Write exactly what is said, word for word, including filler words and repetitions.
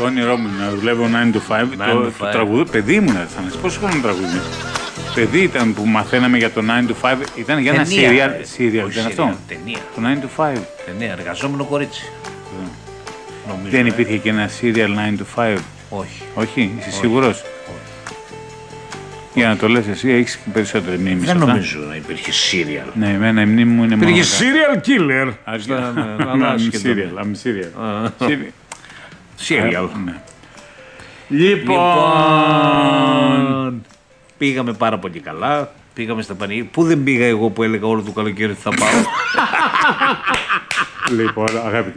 Το όνειρό μου να δουλεύω nine to five. Το, το τραγουδί, παιδί μου ήταν. Πόσο χρόνο τραγουδί. Παιδί ήταν που μαθαίναμε για το nine to five. Ήταν για ένα serial. Serial ήταν αυτό. Ταινία. Το nine to five. Ταινία, εργαζόμενο κορίτσι. Νομίζω, Δεν ε. υπήρχε και ένα serial nine to five. Όχι. Όχι, είσαι σίγουρος? Για να το λες εσύ, έχεις περισσότερη μνήμη. Δεν νομίζω να υπήρχε serial. Ναι, εμένα η μνήμη μου είναι μόνο. Υπήρχε serial killer. I'm serial, I'm serial. Serial. Λοιπόν, πήγαμε πάρα πολύ καλά. Πήγαμε στα πανηγύρια. Πού δεν πήγα εγώ που έλεγα όλο το καλοκαίρι ότι θα πάω. λοιπόν, αγαπητοί